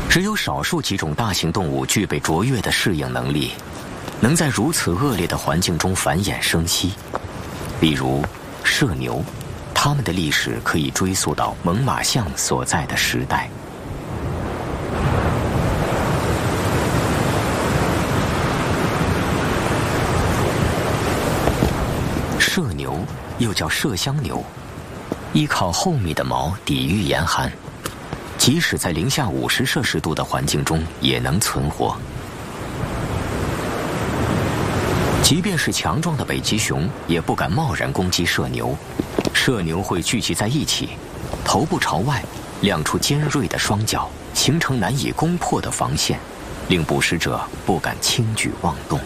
只有少数几种大型动物具备卓越的适应能力，能在如此恶劣的环境中繁衍生息。比如射牛，它们的历史可以追溯到猛犸象所在的时代。射牛又叫麝香牛，依靠厚密的毛抵御严寒，即使在零下50摄氏度的环境中也能存活。即便是强壮的北极熊，也不敢贸然攻击射牛。射牛会聚集在一起，头部朝外，亮出尖锐的双角，形成难以攻破的防线，令捕食者不敢轻举妄动。